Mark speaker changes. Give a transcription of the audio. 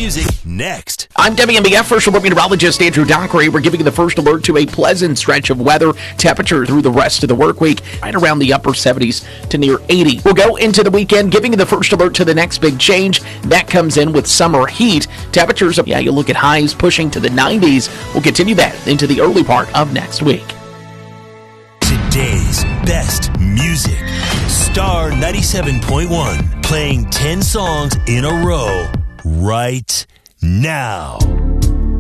Speaker 1: music next.
Speaker 2: I'm WMBF First Alert Meteorologist Andrew Dockery. We're giving you the first alert to a pleasant stretch of weather. Temperature through the rest of the work week, right around the upper 70s to near 80. We'll go into the weekend, giving you the first alert to the next big change. That comes in with summer heat. Temperatures, you look at highs pushing to the 90s. We'll continue that into the early part of next week.
Speaker 1: Today's best music. Star 97.1, playing 10 songs in a row right now.